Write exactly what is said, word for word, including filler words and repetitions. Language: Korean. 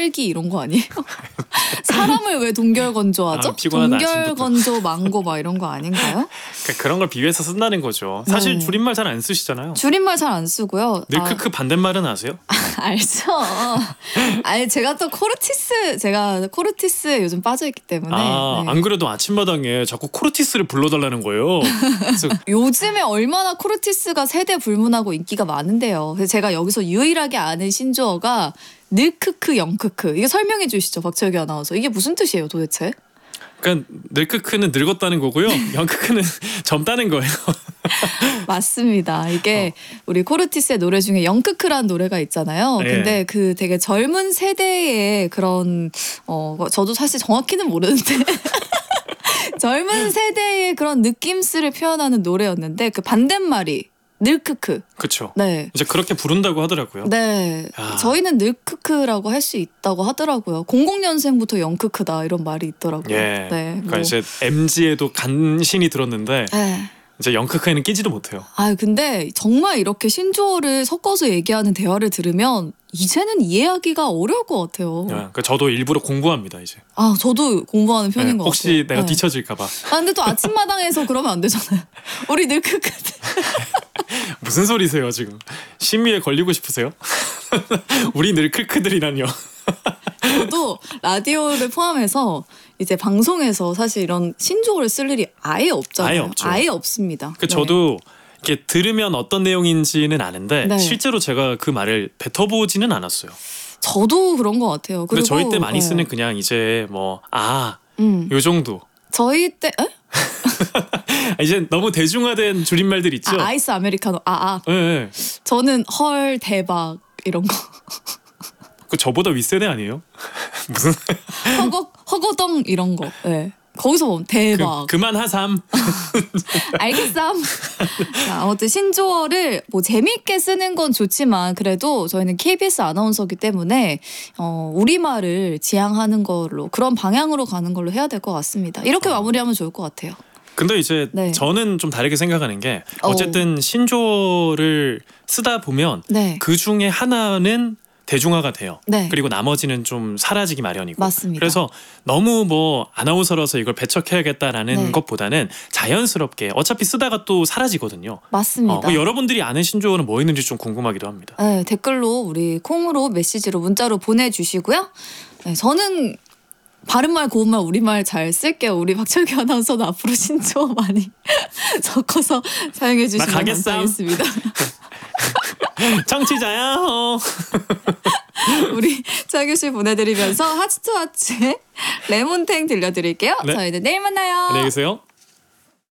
딸기 이런 거 아니에요? 사람을 왜 동결건조하죠? 아, 피곤한 동결건조 망고 막 이런 거 아닌가요? 그러니까 그런 걸 비유해서 쓴다는 거죠. 사실 네. 줄임말 잘 안 쓰시잖아요. 줄임말 잘 안 쓰고요. 늘크크 아. 반대말은 아세요? 알죠. 아니 제가 또 코르티스 제가 코르티스에 요즘 빠져있기 때문에 아, 네. 안 그래도 아침마당에 자꾸 코르티스를 불러달라는 거예요. 그래서 요즘에 얼마나 코르티스가 세대 불문하고 인기가 많은데요. 그래서 제가 여기서 유일하게 아는 신조어가 늘크크 영크크. 이게 설명해 주시죠, 박철규 아나운서. 이게 무슨 뜻이에요 도대체? 그러니까 늘크크는 늙었다는 거고요. 영크크는 젊다는 거예요. 맞습니다. 이게 어. 우리 코르티스의 노래 중에 영크크라는 노래가 있잖아요. 네. 근데 그 되게 젊은 세대의 그런 어 저도 사실 정확히는 모르는데 젊은 세대의 그런 느낌스를 표현하는 노래였는데 그 반대말이 늘크크. 그렇죠. 네. 이제 그렇게 부른다고 하더라고요. 네. 아. 저희는 늘크크라고 할 수 있다고 하더라고요. 공공년생부터 영크크다 이런 말이 있더라고요. 예. 네. 그러니까 뭐. 이제 엠지에도 간신히 들었는데 네. 이제 영크크에는 끼지도 못해요. 아 근데 정말 이렇게 신조어를 섞어서 얘기하는 대화를 들으면 이제는 이해하기가 어려울 것 같아요. 네, 그러니까 저도 일부러 공부합니다 이제. 아 저도 공부하는 편인 네, 것 혹시 같아요. 혹시 내가 네. 뒤처질까 봐. 아 근데 또 아침마당에서 그러면 안 되잖아요. 우리 늘크크. 무슨 소리세요 지금? 심의에 걸리고 싶으세요? 우리 늘크크들이란요. 저도 라디오를 포함해서 이제 방송에서 사실 이런 신조어를 쓸 일이 아예 없잖아요. 아예 없죠. 아예 없습니다. 그 네. 저도 이렇게 들으면 어떤 내용인지는 아는데 네. 실제로 제가 그 말을 뱉어보지는 않았어요. 저도 그런 것 같아요. 근데 그리고 저희 때 많이 네. 쓰는 그냥 이제 뭐 아, 음. 요 정도. 저희 때 에? 이제 너무 대중화된 줄임말들 있죠. 아, 아이스 아메리카노. 아, 아. 네, 네. 저는 헐 대박 이런 거. 그 저보다 윗세대 아니에요? 무슨 허거 허거덩 이런 거. 네. 거기서 보면 대박. 그, 그만하삼. 알겠삼. 자, 아무튼 신조어를 뭐 재미있게 쓰는 건 좋지만 그래도 저희는 케이비에스 아나운서기 때문에 어, 우리말을 지향하는 걸로 그런 방향으로 가는 걸로 해야 될 것 같습니다. 이렇게 마무리하면 좋을 것 같아요. 근데 이제 네. 저는 좀 다르게 생각하는 게 어쨌든 신조어를 쓰다 보면 네. 그 중에 하나는 대중화가 돼요. 네. 그리고 나머지는 좀 사라지기 마련이고. 맞습니다. 그래서 너무 뭐 아나운서라서 이걸 배척해야겠다라는 네. 것보다는 자연스럽게 어차피 쓰다가 또 사라지거든요. 맞습니다. 어, 여러분들이 아는 신조어는 뭐 있는지 좀 궁금하기도 합니다. 네, 댓글로 우리 콩으로 메시지로 문자로 보내주시고요. 네, 저는 바른말 고운말 우리말 잘 쓸게요. 우리 박철규 아나운서는 앞으로 신조어 많이 섞어서 사용해 주시면 감사하겠습니다. 청취자야. 어. 우리 철규 씨 보내드리면서 하츠투 하츠의 레몬탱 들려드릴게요. 네. 저희는 내일 만나요. 안녕히 계세요.